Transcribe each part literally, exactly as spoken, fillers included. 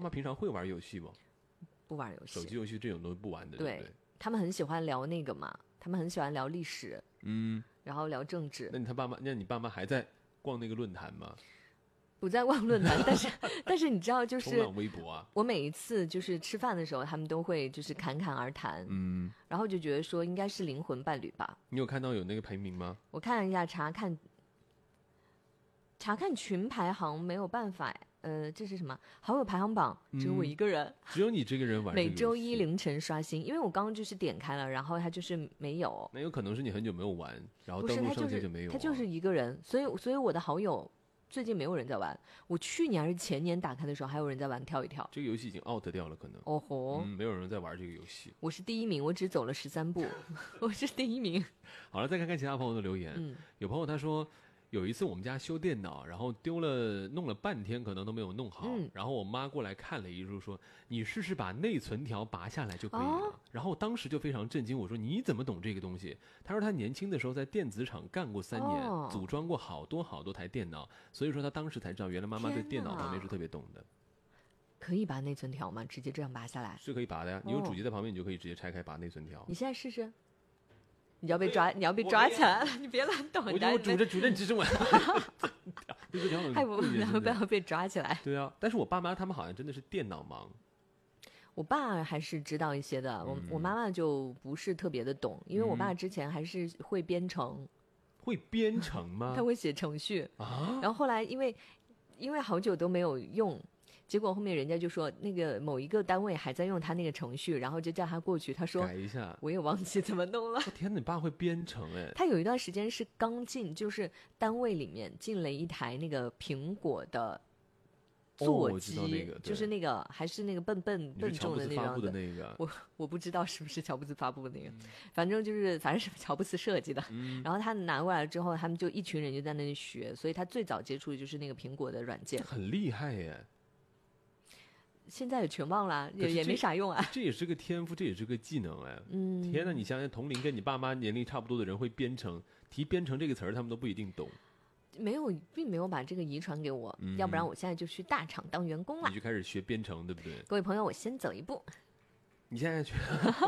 妈平常会玩游戏吗？ 不玩游戏， 手机游戏这种东西不玩的， 对， 对不对？ 他们很喜欢聊那个嘛，他们很喜欢聊历史， 嗯， 然后聊政治。 那你他爸妈，那你爸妈还在逛那个论坛吗？ 不在逛论坛，但是但是你知道，就是冲浪微博啊， 我每一次就是吃饭的时候，他们都会就是侃侃而谈， 嗯， 然后就觉得说应该是灵魂伴侣吧。 你有看到有那个排名吗？ 我看了一下，查看查看群排行没有办法，呃，这是什么好友排行榜？只有我一个人， 只有你这个人玩这个游戏。 每周一凌晨刷新，因为我刚刚就是点开了，然后它就是没有。 那有可能是你很久没有玩，然后不是， 登录上他就是线没有、啊。 他就是一个人，所以所以我的好友最近没有人在玩。我去年还是前年打开的时候，还有人在玩跳一跳。 这个游戏已经 out 掉了，可能。 哦吼、 嗯，没有人在玩这个游戏。 我是第一名，我只走了十三步，我是第一名。 好了，再看看其他朋友的留言。 嗯， 有朋友他说，有一次我们家修电脑，然后丢了，弄了半天，可能都没有弄好。 嗯、 然后我妈过来看了一路，说：“你试试把内存条拔下来就可以了。哦”然后当时就非常震惊，我说：“你怎么懂这个东西？”他说他年轻的时候在电子厂干过三年， 哦、 组装过好多好多台电脑，所以说他当时才知道，原来妈妈对电脑方面是特别懂的。 可以拔内存条吗？直接这样拔下来？ 是可以拔的呀，你有主机在旁边，你就可以直接拆开拔内存条。 你现在试试。你要被抓，你要被抓起来了！你别乱动。 我我主任主任指示我，内存条很贵， 然后不要被抓起来。 对啊，但是我爸妈他们好像真的是电脑盲。 我爸还是知道一些的，我、嗯、我妈妈就不是特别的懂，因为我爸之前还是会编程。 嗯、会编程吗？ 他会写程序啊。 然后后来因为因为好久都没有用。结果后面人家就说那个某一个单位还在用他那个程序，然后就叫他过去，他说改一下， 我也忘记怎么弄了。 天哪，你爸会编程哎！ 他有一段时间是刚进，就是单位里面进了一台那个苹果的座机， 哦那个、 就是那个还是那个笨笨笨重的那种的那个。 我我不知道是不是乔布斯发布的那个，嗯、反正就是反正是乔布斯设计的。 嗯、 然后他拿过来之后，他们就一群人就在那里学，所以他最早接触的就是那个苹果的软件， 很厉害耶。 现在也全忘了，也也没啥用啊。 这也是个天赋，这也是个技能哎。 嗯， 天哪，你想想，同龄跟你爸妈年龄差不多的人会编程，提编程这个词儿，他们都不一定懂。 没有，并没有把这个遗传给我， 嗯、 要不然我现在就去大厂当员工了。 你就开始学编程，对不对？ 各位朋友，我先走一步。 你现在去？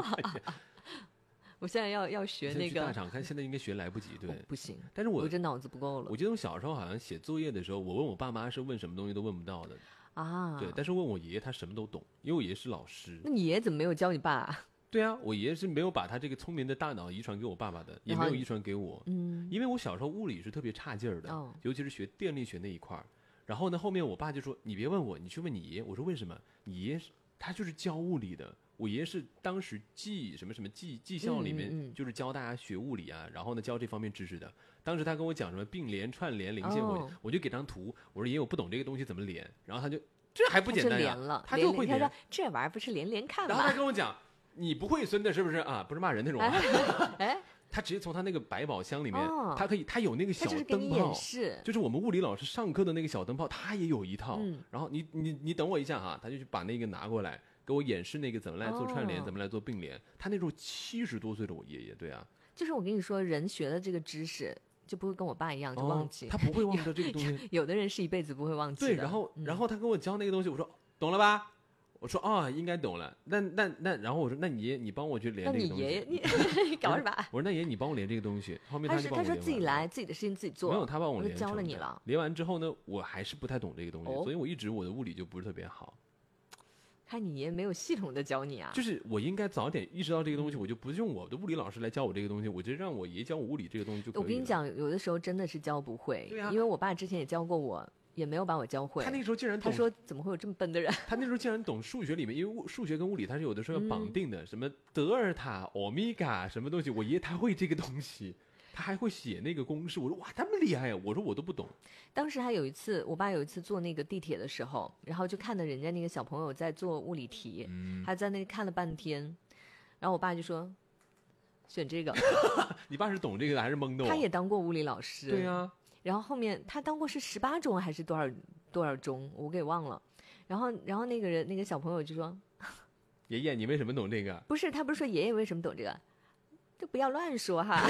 我现在要要学那个大厂，看现在应该学来不及，对。 不行， 但是我我这脑子不够了。 我记得我小时候好像写作业的时候，我问我爸妈是问什么东西都问不到的。 啊， 对，但是问我爷爷，他什么都懂，因为我爷爷是老师。 那你爷爷怎么没有教你爸、啊？ 对啊，我爷爷是没有把他这个聪明的大脑遗传给我爸爸的，也没有遗传给我。 嗯， 因为我小时候物理是特别差劲儿的、 哦， 尤其是学电力学那一块儿。然后呢，后面我爸就说：“你别问我，你去问你爷。”我说：“为什么？你爷爷他就是教物理的。我爷爷是当时技什么什么技技校里面，就是教大家学物理啊， 嗯嗯嗯然后呢教这方面知识的。当时他跟我讲什么并联、串联、零线，我、 哦、 我就给张图，我说爷爷我不懂这个东西怎么连，然后他就。这还不简单呀、 啊！ 他就会连。 他说这玩意儿不是连连看吗？ 然后他跟我讲，你不会孙子是不是啊？不是骂人那种、啊。 哎， 他直接从他那个百宝箱里面， 哦、 他可以，他有那个小灯泡， 是就是我们物理老师上课的那个小灯泡，他也有一套。 嗯、 然后你你你等我一下哈，他就去把那个拿过来，给我演示那个怎么来做串联， 哦、 怎么来做并联。他那时候七十多岁的我爷爷，对啊。 就是我跟你说，人学的这个知识。就不会跟我爸一样就忘记、 哦，他不会忘记这个东西。 有, 有的人是一辈子不会忘记的。 对，然后、 嗯、 然后他跟我教那个东西，我说懂了吧？我说啊、哦，应该懂了。那那那，然后我说，那你爷爷你帮我去连这个东西。 那你爷爷你搞什么？ 我说那爷爷你帮我连这个东西。后面他就帮我连他说自己来，自己的事情自己做。 没有，他帮我连。 教了你了。 连完之后呢，我还是不太懂这个东西， 哦、 所以我一直我的物理就不是特别好。 看你爷爷没有系统的教你啊。 就是我应该早点意识到这个东西，我就不用我的物理老师来教我这个东西，我就让我爷教我物理这个东西就可以了。 我跟你讲，有的时候真的是教不会。 对啊。 因为我爸之前也教过我。也没有把我教会。 他那时候竟然懂， 他说怎么会有这么笨的人？ 他那时候竟然懂数学里面，因为数学跟物理它是有的时候要绑定的，嗯、什么德尔塔、欧米伽什么东西，我爷爷他会这个东西，他还会写那个公式。我说哇，这么厉害呀！我说我都不懂。 当时还有一次，我爸有一次坐那个地铁的时候，然后就看到人家那个小朋友在做物理题， 嗯、 他在那看了半天，然后我爸就说选这个。 你爸是懂这个的还是懵懂？ 他也当过物理老师。 对啊。 然后后面他当过是十八中还是多少多少中，我给忘了。然后然后那个人那个小朋友就说：“ 爷爷，你为什么懂这个？” 不是，他不是说爷爷为什么懂这个，就不要乱说哈。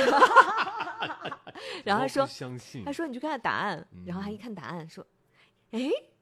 然后他说：“ 相信。” 他说：“你去看看答案。”然后他一看答案说：“哎，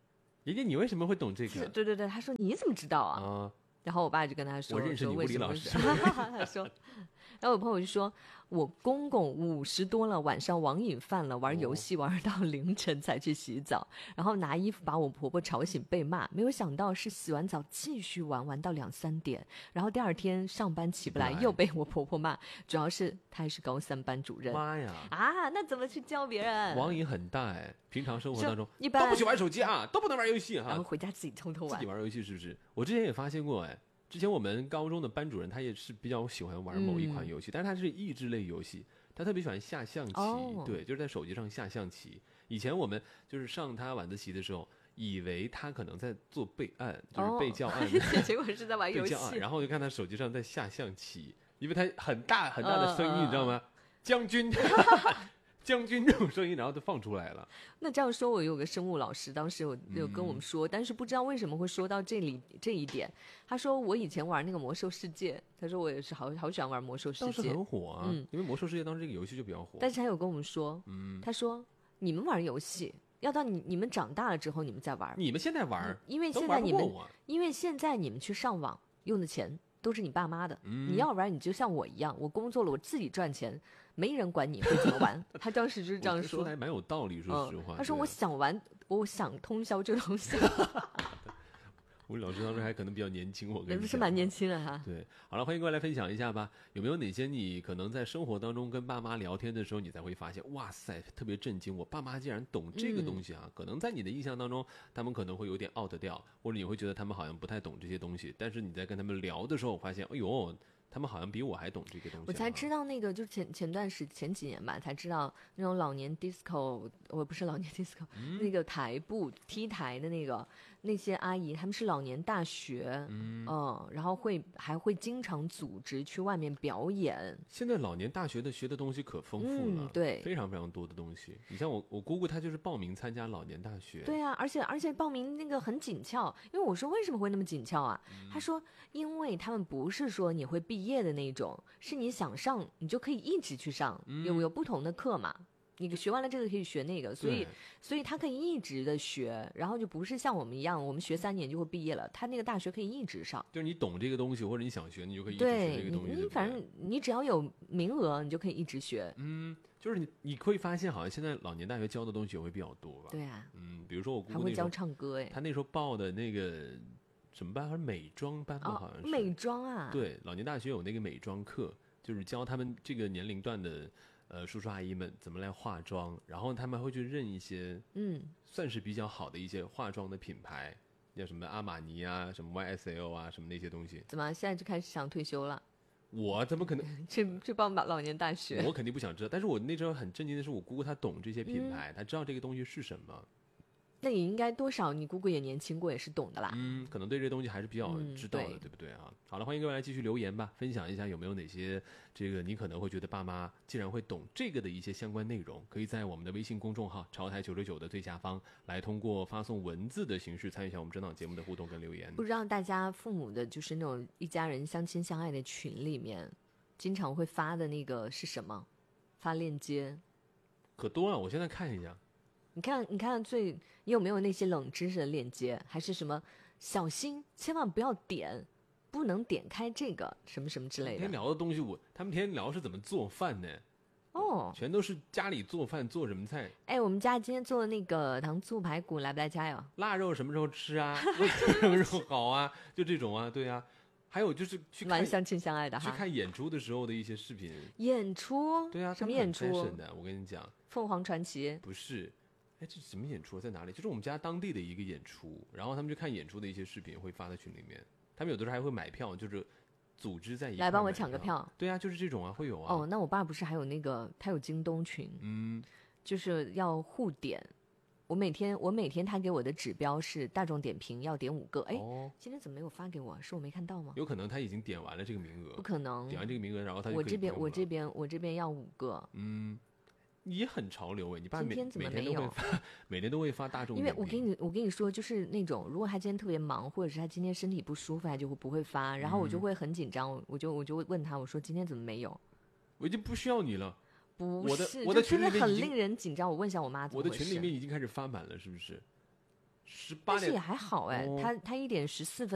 爷爷，你为什么会懂这个？ 对对对，他说你怎么知道啊？ 啊， 然后我爸就跟他说， 我认识你物理老师。 他说，然后我朋友就说，我公公五十多了，晚上网瘾犯了，玩游戏玩到凌晨才去洗澡，然后拿衣服把我婆婆吵醒被骂，没有想到是洗完澡继续玩，玩到两三点，然后第二天上班起不来，又被我婆婆骂，主要是她还是高三班主任。 妈呀！ 啊，那怎么去教别人？ 网瘾很大哎，平常生活当中一般都不许玩手机啊，都不能玩游戏哈， 然后回家自己偷偷玩， 自己玩游戏是不是？我之前也发现过哎。之前我们高中的班主任他也是比较喜欢玩某一款游戏，嗯、但是他是益智类游戏，他特别喜欢下象棋，哦、对，就是在手机上下象棋。以前我们就是上他晚自习的时候，以为他可能在做备案，就是备教案， 哦、结果是在玩游戏。 然后就看他手机上在下象棋，因为他很大很大的声音，呃、你知道吗？将军。将军这种声音，然后就放出来了。 那这样说，我有个生物老师，当时有有跟我们说，嗯、但是不知道为什么会说到这里这一点。他说我以前玩那个魔兽世界，他说我也是好好喜欢玩魔兽世界， 当时很火啊，嗯、因为魔兽世界当时这个游戏就比较火。 但是他有跟我们说，嗯、他说你们玩游戏要到你你们长大了之后你们再玩， 你们现在玩， 嗯、因为现在你们因为现在你们去上网用的钱都是你爸妈的，嗯、你要玩你就像我一样，我工作了我自己赚钱。没人管你会怎么玩，他当时就是这样说， 说的还蛮有道理。说实话， 嗯、他说我想玩，我想通宵这东西。 物理老师当时还可能比较年轻，我跟你讲，不是蛮年轻的哈。 对，好了，欢迎各位来分享一下吧。有没有哪些你可能在生活当中跟爸妈聊天的时候，你才会发现，哇塞，特别震惊，我爸妈竟然懂这个东西啊！嗯、可能在你的印象当中，他们可能会有点 out 掉，或者你会觉得他们好像不太懂这些东西。但是你在跟他们聊的时候，我发现，哎呦。他们好像比我还懂这个东西、啊， 我才知道那个，就是前前段时前几年吧，才知道那种老年 disco， 我不是老年 disco，、嗯、那个台步 T 台的那个那些阿姨，他们是老年大学，嗯，嗯然后会还会经常组织去外面表演。 现在老年大学的学的东西可丰富了， 嗯、对， 非常非常多的东西。你像我我姑姑，她就是报名参加老年大学， 对啊，而且而且报名那个很紧俏，因为我说为什么会那么紧俏啊？嗯、他说因为他们不是说你会毕业的那种，是你想上你就可以一直去上，嗯、有有不同的课嘛，你学完了这个可以学那个，所以所以他可以一直的学，然后就不是像我们一样，我们学三年就会毕业了，他那个大学可以一直上， 就是你懂这个东西或者你想学，你就可以一直学这个东西。 对，你反正你只要有名额，你就可以一直学。 嗯，就是你你会发现，好像现在老年大学教的东西也会比较多吧？ 对啊， 嗯，比如说我姑姑还会教唱歌哎， 他那时候报的那个。什么班？还是美妆班吧？ 哦、 好像是美妆啊。 对，老年大学有那个美妆课，就是教他们这个年龄段的呃叔叔阿姨们怎么来化妆，然后他们会去认一些嗯，算是比较好的一些化妆的品牌，叫什么阿玛尼啊，什么 Y S L 啊，什么那些东西。 怎么现在就开始想退休了？ 我怎么可能去去报老年大学？ 我肯定不想知道。但是我那时候很震惊的是，我姑姑她懂这些品牌，她、嗯、知道这个东西是什么。 那你应该多少？你姑姑也年轻过，也是懂的啦。 嗯，可能对这东西还是比较知道的， 嗯、 对不对啊？好了，欢迎各位来继续留言吧，分享一下有没有哪些这个你可能会觉得爸妈竟然会懂这个的一些相关内容，可以在我们的微信公众号潮台九十九的最下方来通过发送文字的形式参与一下我们这档节目的互动跟留言。 不知道大家父母的就是那种一家人相亲相爱的群里面，经常会发的那个是什么？发链接？ 可多了，我现在看一下。 你看，你看最，你有没有那些冷知识的链接？还是什么小心，千万不要点，不能点开这个什么什么之类的。 天天聊的东西我，他们天天聊是怎么做饭呢？ 哦， 全都是家里做饭做什么菜？ 哎，我们家今天做的那个糖醋排骨，来不来加油？ 腊肉什么时候吃啊？什么时候好啊？就这种啊，对啊。还有就是去看蛮相亲相爱的哈， 去看演出的时候的一些视频。 演出？ 对啊， 什么演出？ 的，我跟你讲， 凤凰传奇不是。哎，这什么演出在哪里？就是我们家当地的一个演出，然后他们就看演出的一些视频会发在群里面，他们有的时候还会买票，就是组织在一块来帮我抢个票。 对啊，就是这种啊，会有啊。 哦，那我爸不是还有那个，他有京东群，嗯，就是要互点。我每天我每天他给我的指标是大众点评要点五个，哎、哦，今天怎么没有发给我？是我没看到吗？ 有可能他已经点完了这个名额。 不可能， 点完这个名额，然后他就我这边我这边我这边要五个， 嗯。也很潮流哎，你爸每今天怎么每天都会发，每天都会发大众。 因为我跟你我跟你说，就是那种如果他今天特别忙，或者是他今天身体不舒服，他就会不会发，然后我就会很紧张，我就我就问他，我说今天怎么没有？ 我已经不需要你了。 不是， 我的我的群里面很令人紧张。我问一下我妈怎么回事。 我的群里面已经开始发满了，是不是？ 十八点， 但是也还好哎， 哦他他一点十四分。